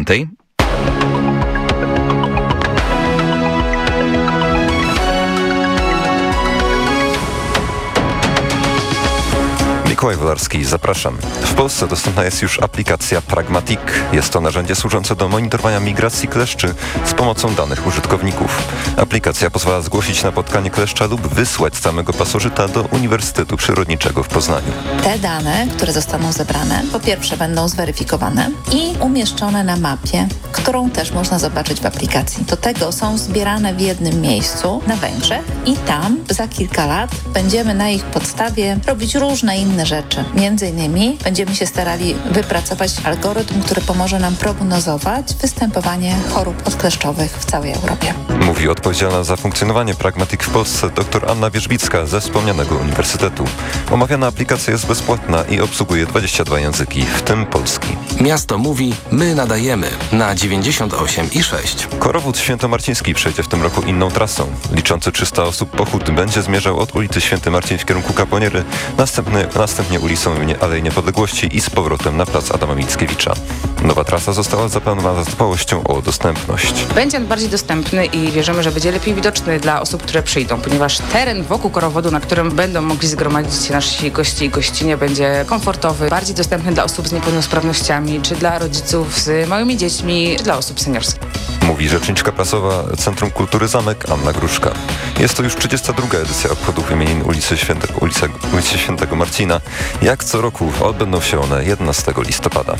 Mikołaj Wolarski, zapraszam. W Polsce dostępna jest już aplikacja Pragmatic. Jest to narzędzie służące do monitorowania migracji kleszczy z pomocą danych użytkowników. Aplikacja pozwala zgłosić napotkanie kleszcza lub wysłać samego pasożyta do Uniwersytetu Przyrodniczego w Poznaniu. Te dane, które zostaną zebrane, po pierwsze będą zweryfikowane i umieszczone na mapie, którą też można zobaczyć w aplikacji. Do tego są zbierane w jednym miejscu na Węgrzech i tam za kilka lat będziemy na ich podstawie robić różne inne rzeczy. Między innymi będziemy się starali wypracować algorytm, który pomoże nam prognozować występowanie chorób odkleszczowych w całej Europie. Mówi odpowiedzialna za funkcjonowanie Pragmatic w Polsce dr Anna Wierzbicka ze wspomnianego uniwersytetu. Omawiana aplikacja jest bezpłatna i obsługuje 22 języki, w tym polski. Miasto mówi, my nadajemy na 98,6. Korowód Świętomarciński przejdzie w tym roku inną trasą. Liczący 300 osób pochód będzie zmierzał od ulicy Święty Marcin w kierunku Kaponiery, następnie ulicą Alei Niepodległości i z powrotem na plac Adama Mickiewicza. Nowa trasa została zaplanowana z dbałością o dostępność. Będzie on bardziej dostępny i wierzymy, że będzie lepiej widoczny dla osób, które przyjdą, ponieważ teren wokół korowodu, na którym będą mogli zgromadzić się nasi goście i gościnie, będzie komfortowy, bardziej dostępny dla osób z niepełnosprawnościami, czy dla rodziców z małymi dziećmi, czy dla osób seniorskich. Mówi rzeczniczka prasowa Centrum Kultury Zamek Anna Gruszka. Jest to już 32. edycja obchodów imienin ulicy Świętego Marcina. Jak co roku odbędą się one 11 listopada.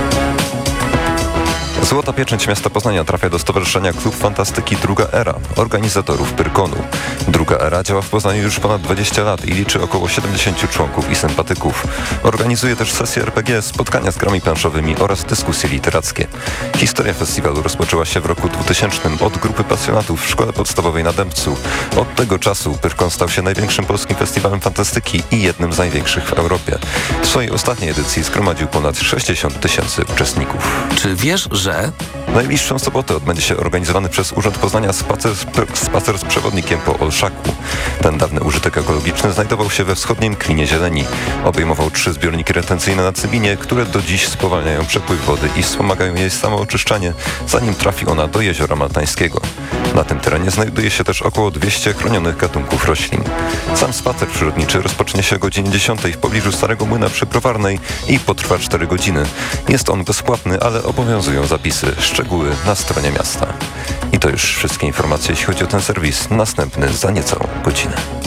Złota pieczęć miasta Poznania trafia do Stowarzyszenia Klub Fantastyki Druga Era, organizatorów Pyrkonu. Druga Era działa w Poznaniu już ponad 20 lat i liczy około 70 członków i sympatyków. Organizuje też sesje RPG, spotkania z grami planszowymi oraz dyskusje literackie. Historia festiwalu rozpoczęła się w roku 2000 od grupy pasjonatów w Szkole Podstawowej na Dębcu. Od tego czasu Pyrkon stał się największym polskim festiwalem fantastyki i jednym z największych w Europie. W swojej ostatniej edycji zgromadził ponad 60 000 uczestników. Czy wiesz, że W najbliższą sobotę odbędzie się organizowany przez Urząd Poznania spacer z przewodnikiem po Olszaku. Ten dawny użytek ekologiczny znajdował się we wschodnim klinie zieleni. Obejmował 3 zbiorniki retencyjne na Cybinie, które do dziś spowalniają przepływ wody i wspomagają jej samooczyszczanie, zanim trafi ona do Jeziora Maltańskiego. Na tym terenie znajduje się też około 200 chronionych gatunków roślin. Sam spacer przyrodniczy rozpocznie się o godzinie 10 w pobliżu Starego Młyna przy Browarnej i potrwa 4 godziny. Jest on bezpłatny, ale obowiązują zapisy. Szczegóły na stronie miasta. I to już wszystkie informacje, jeśli chodzi o ten serwis. Następny za niecałą godzinę.